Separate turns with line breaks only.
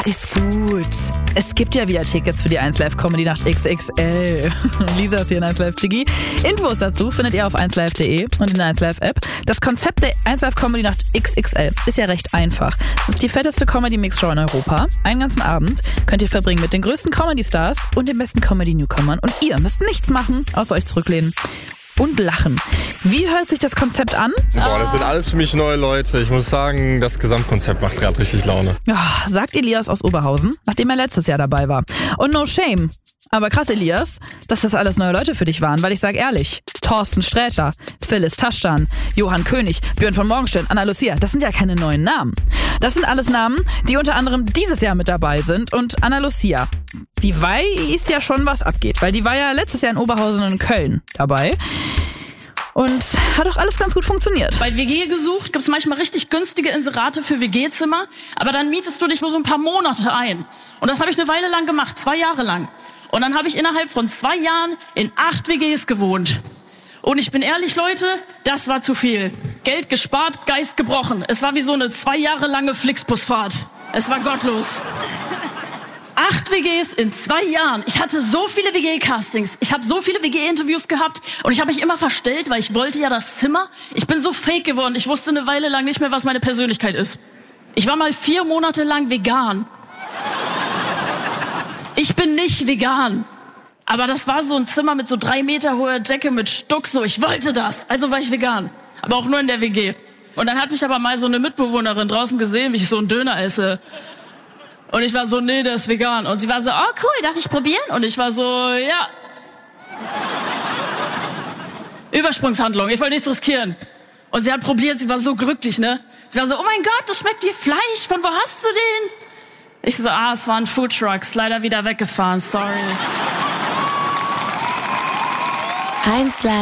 ist gut. Es gibt ja wieder Tickets für die 1Live Comedy Nacht XXL. Lisa ist hier in 1Live Digi. Infos dazu findet ihr auf 1live.de und in der 1Live App. Das Konzept der 1Live Comedy Nacht XXL ist ja recht einfach. Es ist die fetteste Comedy-Mix-Show in Europa. Einen ganzen Abend könnt ihr verbringen mit den größten Comedy-Stars und den besten Comedy-Newcomern. Und ihr müsst nichts machen, außer euch zurücklehnen und lachen. Wie hört sich das Konzept an?
Boah, das sind alles für mich neue Leute. Ich muss sagen, das Gesamtkonzept macht gerade richtig Laune.
Ja, sagt Elias aus Oberhausen, nachdem er letztes Jahr dabei war. Und no shame. Aber krass, Elias, dass das alles neue Leute für dich waren, weil ich sag ehrlich, Thorsten Sträter, Phyllis Taschdan, Johann König, Björn von Morgenstern, Anna Lucia, das sind ja keine neuen Namen. Das sind alles Namen, die unter anderem dieses Jahr mit dabei sind. Und Anna Lucia, die weiß ja schon, was abgeht, weil die war ja letztes Jahr in Oberhausen und in Köln dabei. Und hat auch alles ganz gut funktioniert.
Bei WG gesucht gibt's manchmal richtig günstige Inserate für WG-Zimmer, aber dann mietest du dich nur so ein paar Monate ein. Und das habe ich eine Weile lang gemacht, 2 Jahre lang. Und dann habe ich innerhalb von 2 Jahren in 8 WGs gewohnt. Und ich bin ehrlich, Leute, das war zu viel. Geld gespart, Geist gebrochen. Es war wie so eine 2 Jahre lange Flixbusfahrt. Es war gottlos. 8 WGs in 2 Jahren. Ich hatte so viele WG-Castings. Ich habe so viele WG-Interviews gehabt und ich habe mich immer verstellt, weil ich wollte ja das Zimmer. Ich bin so fake geworden. Ich wusste eine Weile lang nicht mehr, was meine Persönlichkeit ist. Ich war mal 4 Monate lang vegan. Ich bin nicht vegan. Aber das war so ein Zimmer mit so 3 Meter hoher Decke mit Stuck. So, ich wollte das. Also war ich vegan. Aber auch nur in der WG. Und dann hat mich aber mal so eine Mitbewohnerin draußen gesehen, wie ich so einen Döner esse. Und ich war so, nee, der ist vegan. Und sie war so, oh cool, darf ich probieren? Und ich war so, ja. Übersprungshandlung, ich wollte nichts riskieren. Und sie hat probiert, sie war so glücklich, ne? Sie war so, oh mein Gott, das schmeckt wie Fleisch, von wo hast du den? Ich so, es waren Foodtrucks, leider wieder weggefahren, sorry.
1Live